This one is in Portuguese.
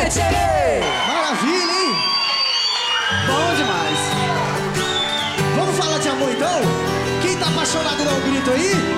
tchê! Maravilha, hein? Bom demais. Vamos falar de amor então? Quem tá apaixonado dá um grito aí?